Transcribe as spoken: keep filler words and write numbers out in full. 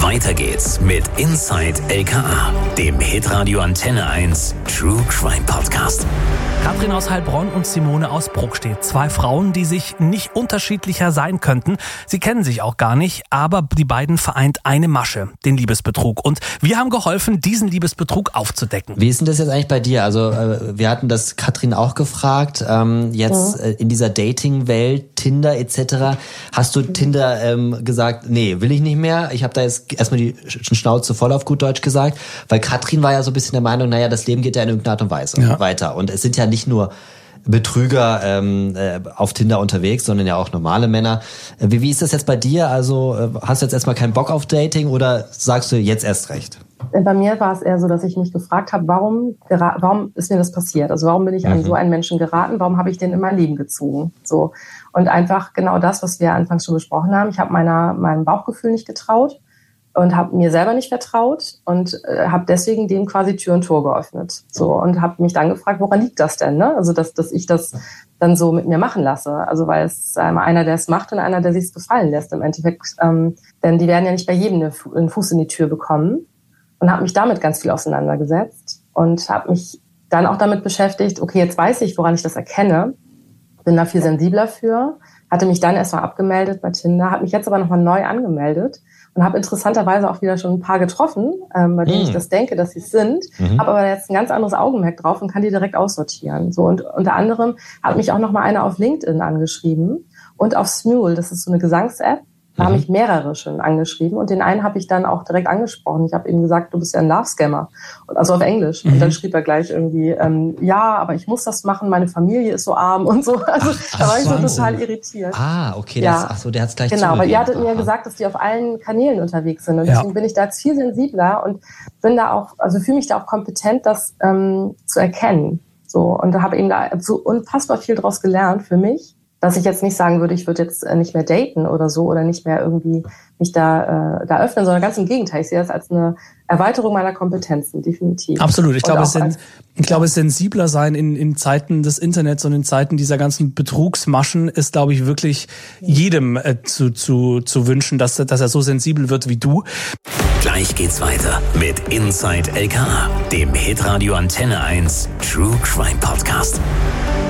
Weiter geht's mit Inside L K A, dem Hitradio Antenne eins True Crime Podcast. Katrin aus Heilbronn und Simone aus Bruckstedt. Zwei Frauen, die sich nicht unterschiedlicher sein könnten. Sie kennen sich auch gar nicht, aber die beiden vereint eine Masche, den Liebesbetrug. Und wir haben geholfen, diesen Liebesbetrug aufzudecken. Wie ist denn das jetzt eigentlich bei dir? Also äh, wir hatten das Katrin auch gefragt. Ähm, jetzt ja. äh, in dieser Dating-Welt, Tinder et cetera. Hast du Tinder ähm, gesagt, nee, will ich nicht mehr? Ich habe da jetzt erstmal die Schnauze voll auf gut Deutsch gesagt. Weil Katrin war ja so ein bisschen der Meinung, naja, das Leben geht ja in irgendeiner Art und Weise ja. weiter. Und es sind ja nicht nur Betrüger ähm, äh, auf Tinder unterwegs, sondern ja auch normale Männer. Wie, wie ist das jetzt bei dir? Also äh, hast du jetzt erstmal keinen Bock auf Dating oder sagst du jetzt erst recht? Bei mir war es eher so, dass ich mich gefragt habe, warum, warum ist mir das passiert? Also warum bin ich mhm. an so einen Menschen geraten? Warum habe ich den in mein Leben gezogen? So. Und einfach genau das, was wir anfangs schon besprochen haben. Ich habe meiner meinem Bauchgefühl nicht getraut und habe mir selber nicht vertraut und äh, habe deswegen dem quasi Tür und Tor geöffnet. So, und habe mich dann gefragt, woran liegt das denn? Ne? Also dass, dass ich das dann so mit mir machen lasse. Also weil es ist einmal einer, der es macht und einer, der sich es gefallen lässt im Endeffekt. Ähm, denn die werden ja nicht bei jedem einen Fuß in die Tür bekommen. Und habe mich damit ganz viel auseinandergesetzt und habe mich dann auch damit beschäftigt, okay, jetzt weiß ich, woran ich das erkenne, bin da viel sensibler für, hatte mich dann erstmal abgemeldet bei Tinder, habe mich jetzt aber nochmal neu angemeldet und habe interessanterweise auch wieder schon ein paar getroffen, ähm, bei denen mhm. ich das denke, dass sie es sind, mhm. habe aber jetzt ein ganz anderes Augenmerk drauf und kann die direkt aussortieren. So, und unter anderem hat mich auch nochmal einer auf LinkedIn angeschrieben und auf Smule, das ist so eine Gesangs-App. Da mhm. haben mich mehrere schon angeschrieben und den einen habe ich dann auch direkt angesprochen. Ich habe ihm gesagt, du bist ja ein Love-Scammer, also auf Englisch. Mhm. Und dann schrieb er gleich irgendwie, ähm, ja, aber ich muss das machen, meine Familie ist so arm und so. Also ach, da war ich so total irritiert. Ah, okay, ja. das, ach so, der hat es gleich genau, zugegeben. Weil ihr hattet mir gesagt, dass die auf allen Kanälen unterwegs sind und ja. deswegen bin ich da jetzt viel sensibler und bin da auch, also fühle mich da auch kompetent, das ähm, zu erkennen. So, und da habe eben da so unfassbar viel draus gelernt für mich, dass ich jetzt nicht sagen würde, ich würde jetzt nicht mehr daten oder so oder nicht mehr irgendwie mich da äh, da öffnen, sondern ganz im Gegenteil. Ich sehe das als eine Erweiterung meiner Kompetenzen, definitiv. Absolut. Ich glaube, es sind, als, ich glaube, es sensibler sein in, in Zeiten des Internets und in Zeiten dieser ganzen Betrugsmaschen ist, glaube ich, wirklich jedem äh, zu, zu, zu wünschen, dass, dass er so sensibel wird wie du. Gleich geht's weiter mit Inside L K A, dem Hitradio Antenne eins True Crime Podcast.